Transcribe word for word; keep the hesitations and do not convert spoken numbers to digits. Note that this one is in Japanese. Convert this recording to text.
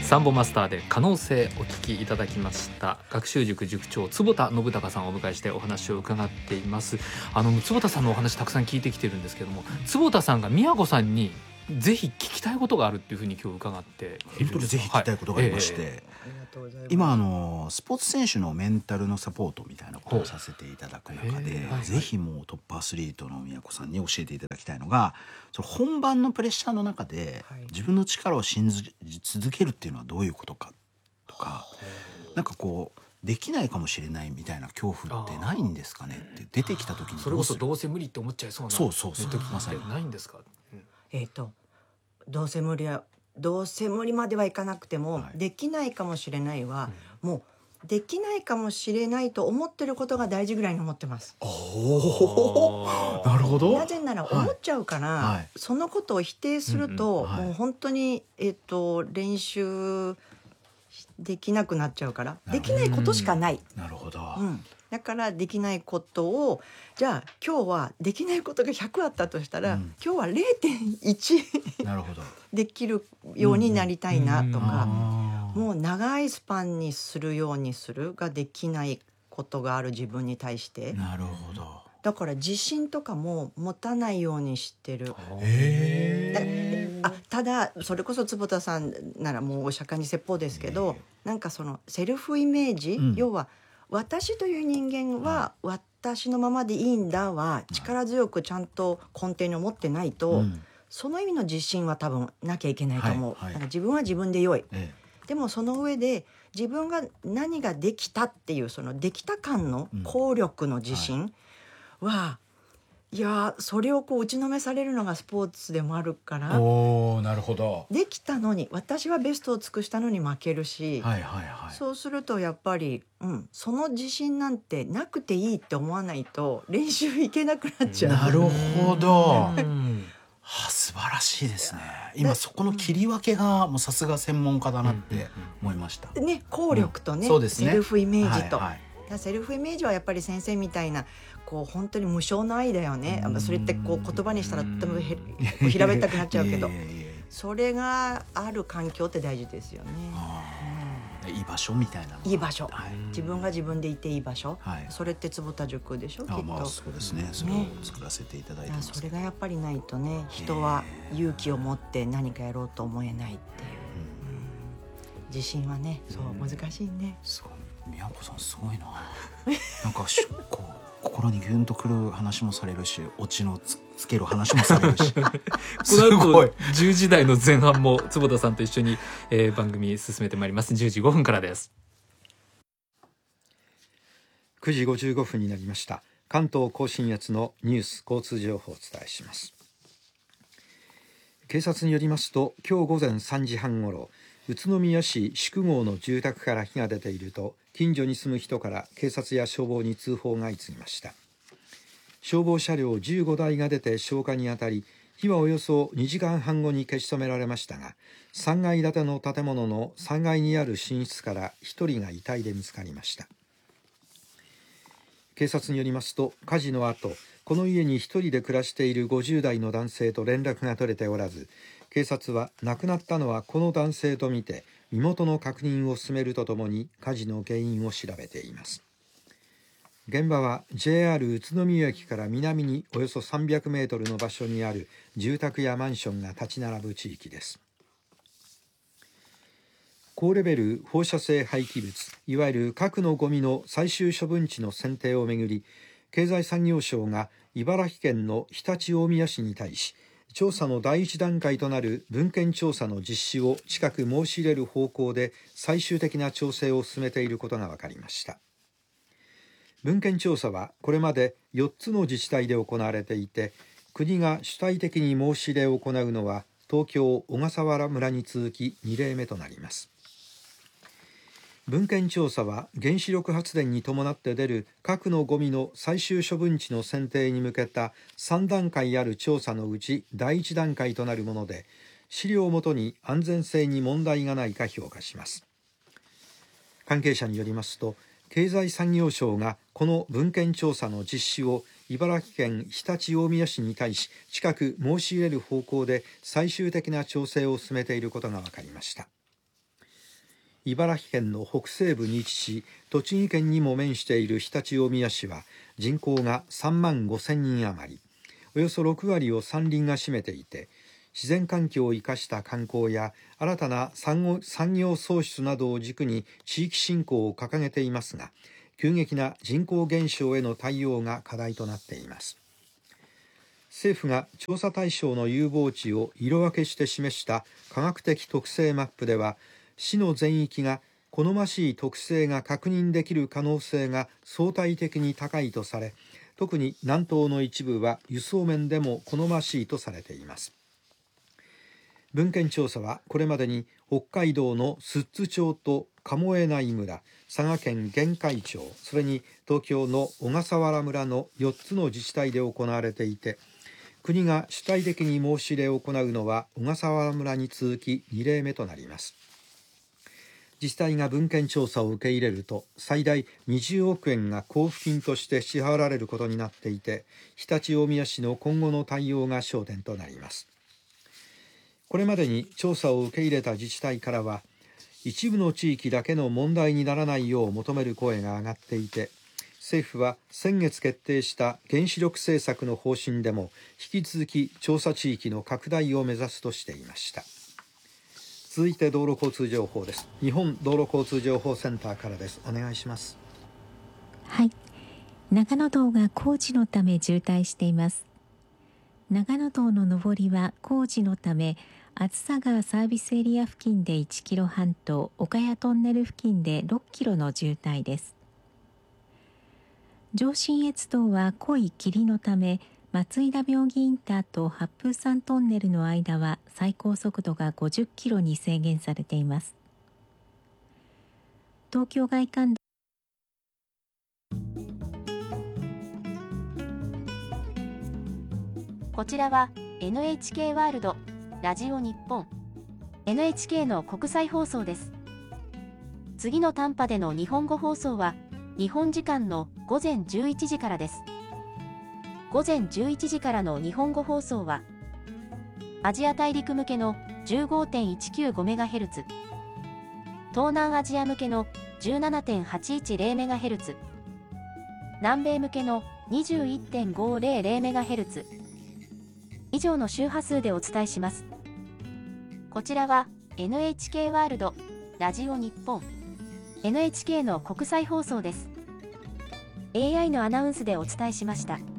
サンボマスターで可能性お聞きいただきました。学習塾塾長坪田信孝さんをお迎えしてお話を伺っています。あの坪田さんのお話たくさん聞いてきてるんですけども、坪田さんが宮子さんにぜひ聞きたいことがあるっていうふうに今日伺っている。 本当にぜひ聞きたいことがありまして、はいええ、今あのスポーツ選手のメンタルのサポートみたいなことをさせていただく中で、ぜひもうトップアスリートの宮子さんに教えていただきたいのが、その本番のプレッシャーの中で自分の力を信じ続けるっていうのはどういうことかとか、なんかこうできないかもしれないみたいな恐怖ってないんですかねって出てきた時に、 それこそどうせ無理って思っちゃいそうなそうそうそう時ってないんですか？ うん、えーとどうせ無理はどうせ無理まではいかなくても、はい、できないかもしれないは、うん、もうできないかもしれないと思ってることが大事ぐらいに思ってます。 おお、なるほど。 なぜなら思っちゃうから、はい、そのことを否定すると、うんうんはい、もう本当に、えーと、練習できなくなっちゃうから、できないことしかない。 なるほど、 うん、だからできないことを、じゃあ今日はできないことがひゃくあったとしたら、うん、今日は れいてんいちなるほどできるようになりたいなとか、うん、もう長いスパンにするようにするができないことがある自分に対して。 なるほど。 だから自信とかも持たないようにしてる。 へあただそれこそ坪田さんならもうお釈迦に説法ですけど、なんかそのセルフイメージ、うん、要は私という人間は私のままでいいんだは力強くちゃんと根底に思ってないと、うん、その意味の自信は多分なきゃいけないと思う、はいはい、だから自分は自分で良い、ええ、でもその上で自分が何ができたっていうそのできた感の効力の自信は、うんはい、いやそれをこう打ちのめされるのがスポーツでもあるから、 おーなるほど。 できたのに私はベストを尽くしたのに負けるし、 はいはいはい、 そうするとやっぱり、うん、その自信なんてなくていいって思わないと練習いけなくなっちゃう。 なるほどはあ、素晴らしいですね。今そこの切り分けがもうさすが専門家だなって思いました、 うんね、効力と ね,、うん、ねセルフイメージと、はいはい、セルフイメージはやっぱり先生みたいなこう本当に無償の愛だよね。それってこう言葉にしたらとてもへ平べったくなっちゃうけどそれがある環境って大事ですよね、 うん、いい場所みたいな。 いい場所、はい、自分が自分でいていい場所、はい、それって坪田塾でしょ。きっと、 まあ、そうですね、それを作らせていただいてます、ね、 それがやっぱりないとね、人は勇気を持って何かやろうと思えないっていう、うん、自信はね、そう難しいね。 そう宮子さんすごいななんかしこう心にギュンとくる話もされるし、オチの つ, つける話もされるしすごいじゅうじ台の前半も坪田さんと一緒に、えー、番組進めてまいります。じゅうじごふんからです。 くじごじゅうごふんになりました。関東甲信越のニュース交通情報をお伝えします。警察によりますと、今日午前さんじはんごろ、宇都宮市宿郷の住宅から火が出ていると近所に住む人から警察や消防に通報が相次ぎました。消防車両じゅうごだいが出て消火にあたり、火はおよそにじかんはん後に消し止められましたが、さんがい建ての建物のさんがいにある寝室からひとりが遺体で見つかりました。警察によりますと、火事の後、この家にひとりで暮らしているごじゅうだいの男性と連絡が取れておらず、警察は亡くなったのはこの男性とみて身元の確認を進めるとともに火事の原因を調べています。現場は ジェイアール 宇都宮駅から南におよそさんびゃくメートルの場所にある住宅やマンションが立ち並ぶ地域です。高レベル放射性廃棄物、いわゆる核のゴミの最終処分地の選定をめぐり、経済産業省が茨城県の常陸大宮市に対し、調査の第一段階となる文献調査の実施を近く申し入れる方向で最終的な調整を進めていることが分かりました。文献調査はこれまでよっつの自治体で行われていて、国が主体的に申し入れを行うのは東京小笠原村に続きにれいめとなります。文献調査は原子力発電に伴って出る核のゴミの最終処分地の選定に向けたさんだんかいある調査のうちだいいちだんかいとなるもので、資料をもとに安全性に問題がないか評価します。関係者によりますと、経済産業省がこの文献調査の実施を茨城県常陸大宮市に対し近く申し入れる方向で最終的な調整を進めていることが分かりました。 茨城県の北西部に位置し、栃木県にも面している常陸大宮市は人口がさんまんごせんにん余り、およそろくわりを山林が占めていて、自然環境を生かした観光や新たな産業創出などを軸に地域振興を掲げていますが、急激な人口減少への対応が課題となっています。政府が調査対象の有望地を色分けして示した科学的特性マップでは、市の全域が好ましい特性が確認できる可能性が相対的に高いとされ、特に南東の一部は輸送面でも好ましいとされています。文献調査はこれまでに北海道の寿都町と鴨江内村、佐賀県玄海町、それに東京の小笠原村のよっつの自治体で行われていて、国が主体的に申し入れを行うのは小笠原村に続きにれいめとなります。自治体が文献調査を受け入れると最大にじゅうおくえんが交付金として支払われることになっていて、常陸大宮市の今後の対応が焦点となります。これまでに調査を受け入れた自治体からは、一部の地域だけの問題にならないよう求める声が上がっていて、政府は先月決定した原子力政策の方針でも引き続き調査地域の拡大を目指すとしていました。続いて道路交通情報です。日本道路交通情報センターからです。お願いします。 はい、長野道が工事のため渋滞しています。長野道の上りは工事のため、梓川サービスエリア付近でいちキロはんと岡谷トンネル付近でろっキロの渋滞です。上信越道は濃い霧のため、松井田妙義インターと八風山トンネルの間は最高速度がごじゅっキロに制限されています。東京外環道こちらは エヌエイチケー ワールドラジオ日本 エヌエイチケー の国際放送です。次の短波での日本語放送は日本時間のごぜんじゅういちじからです。ごぜんじゅういちじからの日本語放送はアジア大陸向けの じゅうごてんいちきゅうごメガヘルツ、東南アジア向けの じゅうななてんはちいちゼロメガヘルツ、南米向けの にじゅういってんごぜろゼロメガヘルツ、以上の周波数でお伝えします。こちらは エヌエイチケー ワールドラジオ日本 エヌエイチケー の国際放送です。エーアイ のアナウンスでお伝えしました。